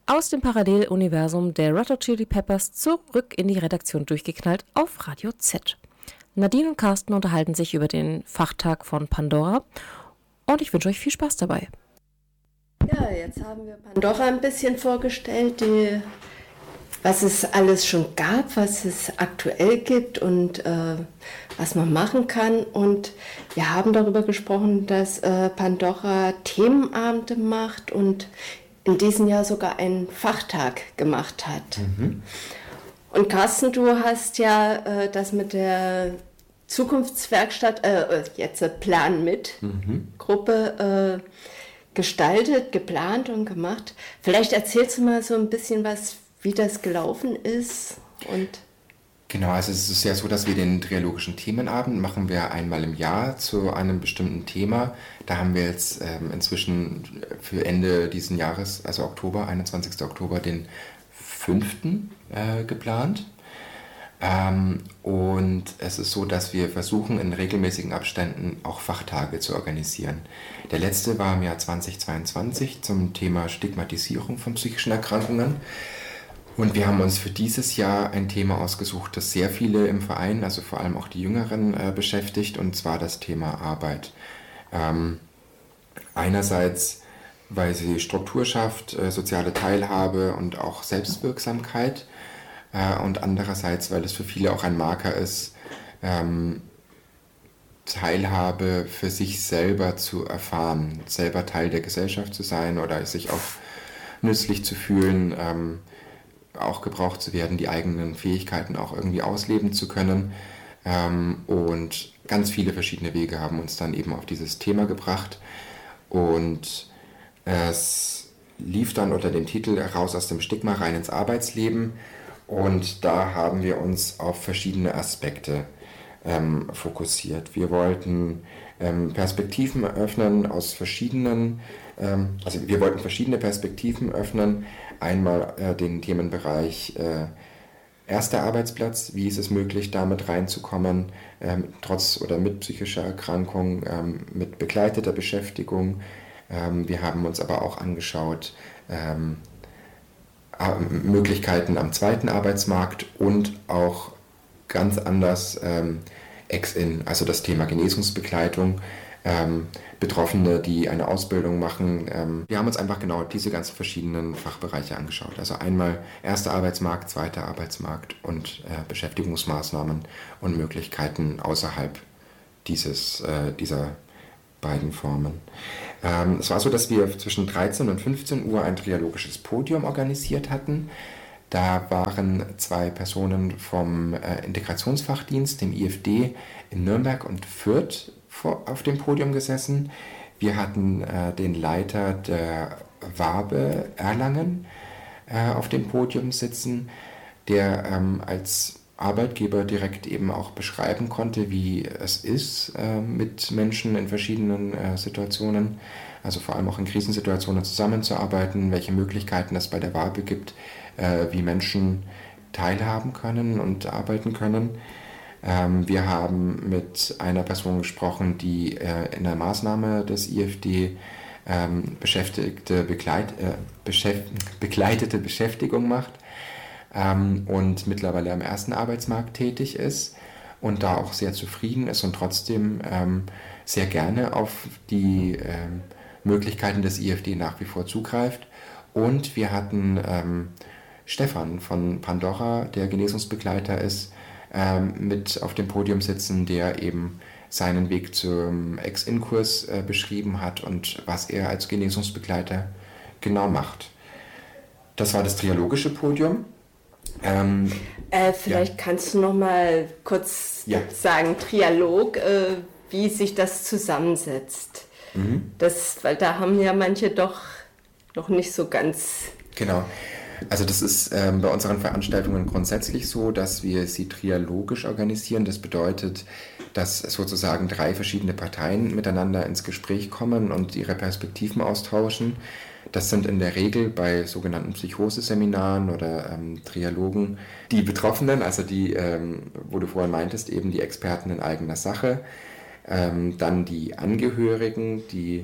aus dem Paralleluniversum der Red Hot Chili Peppers zurück in die Redaktion durchgeknallt auf Radio Z. Nadine und Carsten unterhalten sich über den Fachtag von Pandora und ich wünsche euch viel Spaß dabei. Ja, jetzt haben wir Pandora ein bisschen vorgestellt, was es alles schon gab, was es aktuell gibt und was man machen kann. Und wir haben darüber gesprochen, dass Pandora Themenabende macht und in diesem Jahr sogar einen Fachtag gemacht hat. Mhm. Und Carsten, du hast ja das mit der Zukunftswerkstatt, jetzt Plan mit Gruppe gestaltet, geplant und gemacht. Vielleicht erzählst du mal so ein bisschen was, wie das gelaufen ist. Und genau, also es ist ja so, dass wir den triologischen Themenabend machen wir einmal im Jahr zu einem bestimmten Thema. Da haben wir jetzt inzwischen für Ende diesen Jahres, also Oktober, 21. Oktober, den 5. Geplant. Und es ist so, dass wir versuchen, in regelmäßigen Abständen auch Fachtage zu organisieren. Der letzte war im Jahr 2022 zum Thema Stigmatisierung von psychischen Erkrankungen. Und wir haben uns für dieses Jahr ein Thema ausgesucht, das sehr viele im Verein, also vor allem auch die Jüngeren, beschäftigt, und zwar das Thema Arbeit. Einerseits, weil sie Struktur schafft, soziale Teilhabe und auch Selbstwirksamkeit. Und andererseits, weil es für viele auch ein Marker ist, Teilhabe für sich selber zu erfahren, selber Teil der Gesellschaft zu sein oder sich auch nützlich zu fühlen, auch gebraucht zu werden, die eigenen Fähigkeiten auch irgendwie ausleben zu können. Und ganz viele verschiedene Wege haben uns dann eben auf dieses Thema gebracht. Und es lief dann unter dem Titel Raus aus dem Stigma, rein ins Arbeitsleben. Und da haben wir uns auf verschiedene Aspekte fokussiert. Wir wollten Perspektiven öffnen aus verschiedenen, wir wollten verschiedene Perspektiven öffnen. Einmal den Themenbereich erster Arbeitsplatz, wie ist es möglich, damit reinzukommen, trotz oder mit psychischer Erkrankung, mit begleiteter Beschäftigung. Wir haben uns aber auch angeschaut, Möglichkeiten am zweiten Arbeitsmarkt und auch ganz anders Ex-In, also das Thema Genesungsbegleitung, Betroffene, die eine Ausbildung machen. Wir haben uns einfach genau diese ganzen verschiedenen Fachbereiche angeschaut. Also einmal erster Arbeitsmarkt, zweiter Arbeitsmarkt und Beschäftigungsmaßnahmen und Möglichkeiten außerhalb dieser beiden Formen. Es war so, dass wir zwischen 13 und 15 Uhr ein triologisches Podium organisiert hatten. Da waren 2 Personen vom Integrationsfachdienst, dem IFD, in Nürnberg und Fürth auf dem Podium gesessen. Wir hatten den Leiter der Wabe Erlangen auf dem Podium sitzen, der als Arbeitgeber direkt eben auch beschreiben konnte, wie es ist, mit Menschen in verschiedenen Situationen, also vor allem auch in Krisensituationen zusammenzuarbeiten, welche Möglichkeiten es bei der Wabe gibt, wie Menschen teilhaben können und arbeiten können. Wir haben mit einer Person gesprochen, die in der Maßnahme des IFD begleitete Beschäftigung macht und mittlerweile am ersten Arbeitsmarkt tätig ist und da auch sehr zufrieden ist und trotzdem sehr gerne auf die Möglichkeiten des IFD nach wie vor zugreift. Und wir hatten Stefan von Pandora, der Genesungsbegleiter ist, mit auf dem Podium sitzen, der eben seinen Weg zum Ex-In-Kurs beschrieben hat und was er als Genesungsbegleiter genau macht. Das war das triologische Podium. Vielleicht kannst du noch mal kurz sagen, Trialog, wie sich das zusammensetzt. Weil da haben ja manche doch noch nicht so ganz... Genau. Also das ist bei unseren Veranstaltungen grundsätzlich so, dass wir sie trialogisch organisieren. Das bedeutet, dass sozusagen 3 verschiedene Parteien miteinander ins Gespräch kommen und ihre Perspektiven austauschen. Das sind in der Regel bei sogenannten Psychoseseminaren oder Trialogen die Betroffenen, also die, wo du vorhin meintest, eben die Experten in eigener Sache, dann die Angehörigen, die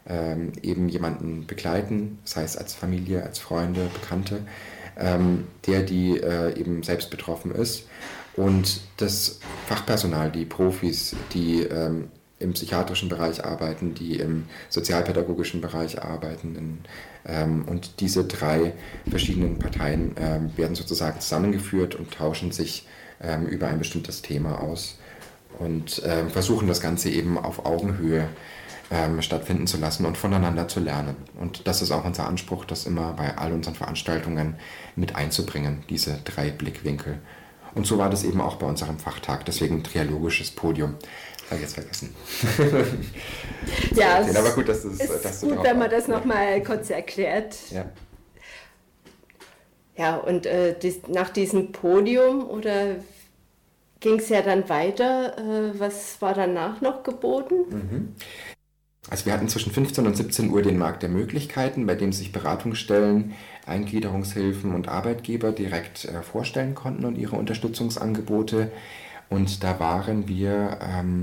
eben jemanden begleiten, das heißt als Familie, als Freunde, Bekannte, die eben selbst betroffen ist. Und das Fachpersonal, die Profis, die im psychiatrischen Bereich arbeiten, die im sozialpädagogischen Bereich arbeiten. Und diese 3 verschiedenen Parteien werden sozusagen zusammengeführt und tauschen sich über ein bestimmtes Thema aus und versuchen das Ganze eben auf Augenhöhe stattfinden zu lassen und voneinander zu lernen. Und das ist auch unser Anspruch, das immer bei all unseren Veranstaltungen mit einzubringen, diese 3 Blickwinkel. Und so war das eben auch bei unserem Fachtag, deswegen trialogisches Podium. Habe ich jetzt vergessen. Ja, es aber gut, dass ist gut, wenn man das nochmal kurz erklärt. Ja. Ja, und nach diesem Podium oder ging es ja dann weiter? Was war danach noch geboten? Also wir hatten zwischen 15 und 17 Uhr den Markt der Möglichkeiten, bei dem sich Beratungsstellen, Eingliederungshilfen und Arbeitgeber direkt vorstellen konnten und ihre Unterstützungsangebote. Und da waren wir,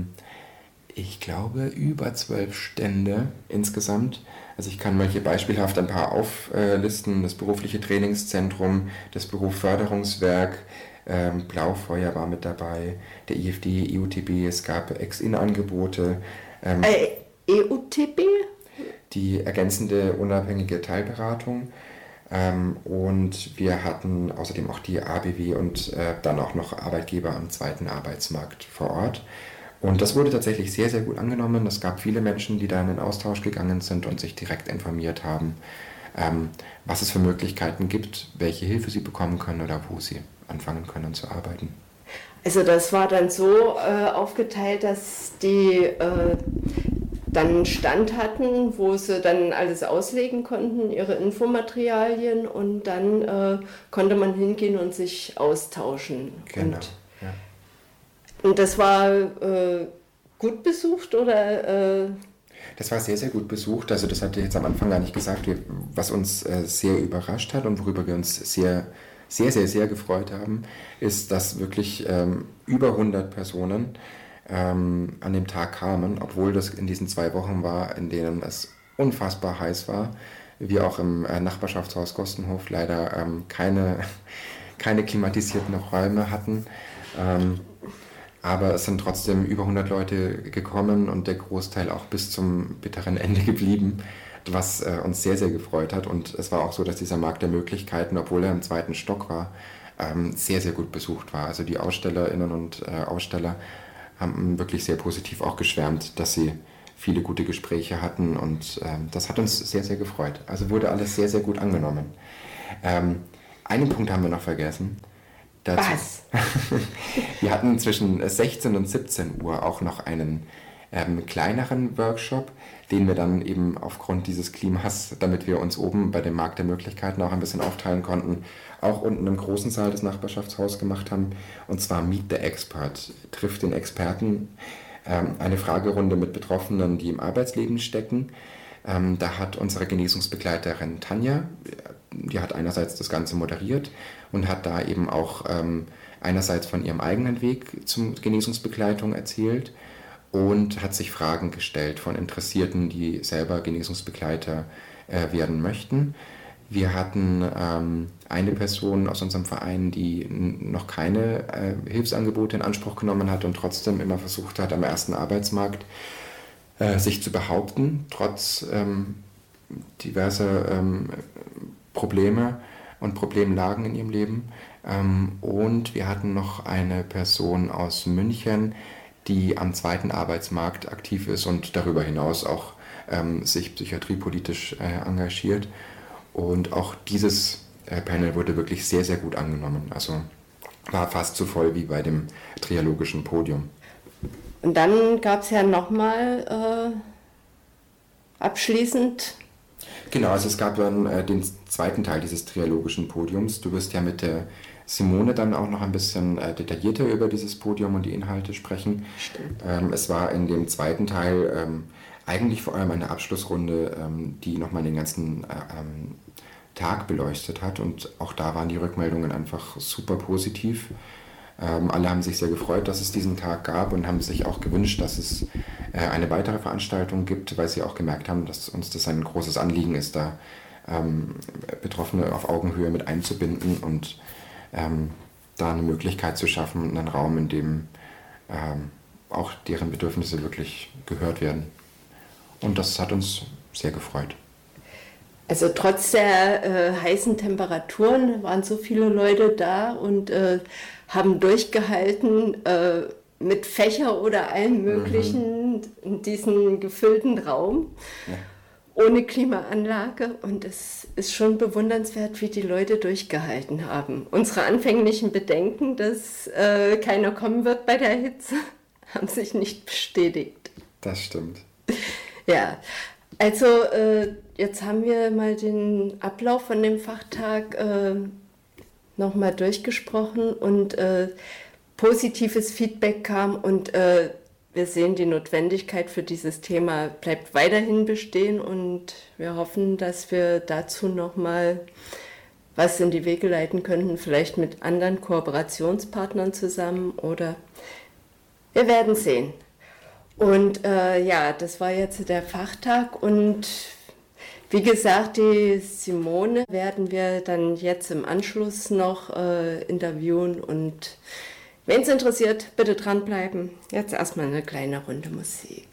ich glaube, über 12 Stände insgesamt. Also ich kann mal hier beispielhaft ein paar auflisten. Das berufliche Trainingszentrum, das Berufsförderungswerk, Blaufeuer war mit dabei, der IFD, EUTB, es gab Ex-In-Angebote. EUTB? Die ergänzende unabhängige Teilberatung. Und wir hatten außerdem auch die ABW und dann auch noch Arbeitgeber am zweiten Arbeitsmarkt vor Ort. Und das wurde tatsächlich sehr, sehr gut angenommen. Es gab viele Menschen, die da in den Austausch gegangen sind und sich direkt informiert haben, was es für Möglichkeiten gibt, welche Hilfe sie bekommen können oder wo sie anfangen können zu arbeiten. Also das war dann so aufgeteilt, dass die dann einen Stand hatten, wo sie dann alles auslegen konnten, ihre Infomaterialien, und dann konnte man hingehen und sich austauschen. Genau. Und das war gut besucht oder? Das war sehr, sehr gut besucht. Also das hatte ich jetzt am Anfang gar nicht gesagt, was uns sehr überrascht hat und worüber wir uns sehr, sehr, sehr, sehr gefreut haben, ist, dass wirklich über 100 Personen an dem Tag kamen, obwohl das in diesen 2 Wochen war, in denen es unfassbar heiß war. Wir auch im Nachbarschaftshaus Gostenhof leider keine klimatisierten Räume hatten. Aber es sind trotzdem über 100 Leute gekommen und der Großteil auch bis zum bitteren Ende geblieben, was uns sehr, sehr gefreut hat. Und es war auch so, dass dieser Markt der Möglichkeiten, obwohl er im 2. Stock war, sehr, sehr gut besucht war. Also die AusstellerInnen und Aussteller haben wirklich sehr positiv auch geschwärmt, dass sie viele gute Gespräche hatten, und das hat uns sehr, sehr gefreut. Also wurde alles sehr, sehr gut angenommen. Einen Punkt haben wir noch vergessen. Was? Wir hatten zwischen 16 und 17 Uhr auch noch einen kleineren Workshop, den wir dann eben aufgrund dieses Klimas, damit wir uns oben bei dem Markt der Möglichkeiten auch ein bisschen aufteilen konnten, auch unten im großen Saal des Nachbarschaftshaus gemacht haben. Und zwar Meet the Expert, trifft den Experten, eine Fragerunde mit Betroffenen, die im Arbeitsleben stecken. Da hat unsere Genesungsbegleiterin Tanja, die hat einerseits das Ganze moderiert und hat da eben auch einerseits von ihrem eigenen Weg zur Genesungsbegleitung erzählt und hat sich Fragen gestellt von Interessierten, die selber Genesungsbegleiter werden möchten. Wir hatten eine Person aus unserem Verein, die noch keine Hilfsangebote in Anspruch genommen hat und trotzdem immer versucht hat, am ersten Arbeitsmarkt sich zu behaupten, trotz diverser Probleme und Problemlagen in ihrem Leben. Und wir hatten noch eine Person aus München, die am zweiten Arbeitsmarkt aktiv ist und darüber hinaus auch sich psychiatriepolitisch engagiert. Und auch dieses Panel wurde wirklich sehr, sehr gut angenommen. Also war fast so voll wie bei dem triologischen Podium. Und dann gab es ja nochmal abschließend... Genau, also es gab dann den zweiten Teil dieses triologischen Podiums. Du wirst ja mit der Simone dann auch noch ein bisschen detaillierter über dieses Podium und die Inhalte sprechen. Stimmt. Es war in dem zweiten Teil eigentlich vor allem eine Abschlussrunde, die nochmal den ganzen Tag beleuchtet hat, und auch da waren die Rückmeldungen einfach super positiv. Alle haben sich sehr gefreut, dass es diesen Tag gab und haben sich auch gewünscht, dass es eine weitere Veranstaltung gibt, weil sie auch gemerkt haben, dass uns das ein großes Anliegen ist, da Betroffene auf Augenhöhe mit einzubinden und da eine Möglichkeit zu schaffen, einen Raum, in dem auch deren Bedürfnisse wirklich gehört werden. Und das hat uns sehr gefreut. Also trotz der heißen Temperaturen waren so viele Leute da und haben durchgehalten mit Fächer oder allem Möglichen in diesem gefüllten Raum. Ja. Ohne Klimaanlage, und es ist schon bewundernswert, wie die Leute durchgehalten haben. Unsere anfänglichen Bedenken, dass keiner kommen wird bei der Hitze, haben sich nicht bestätigt. Das stimmt. Ja, also jetzt haben wir mal den Ablauf von dem Fachtag nochmal durchgesprochen und positives Feedback kam und wir sehen, die Notwendigkeit für dieses Thema bleibt weiterhin bestehen und wir hoffen, dass wir dazu nochmal was in die Wege leiten könnten, vielleicht mit anderen Kooperationspartnern zusammen oder wir werden sehen. Und ja, das war jetzt der Fachtag und wie gesagt, die Simone werden wir dann jetzt im Anschluss noch interviewen und wenn es interessiert, bitte dranbleiben. Jetzt erstmal eine kleine Runde Musik.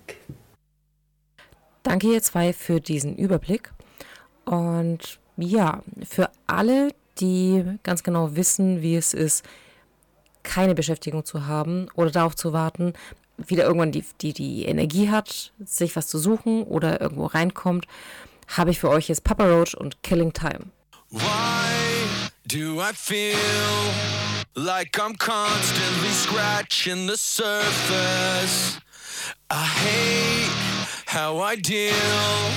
Danke ihr zwei für diesen Überblick. Und ja, für alle, die ganz genau wissen, wie es ist, keine Beschäftigung zu haben oder darauf zu warten, wieder irgendwann die Energie hat, sich was zu suchen oder irgendwo reinkommt, habe ich für euch jetzt Papa Roach und Killing Time. Why do I feel like I'm constantly scratching the surface? I hate how I deal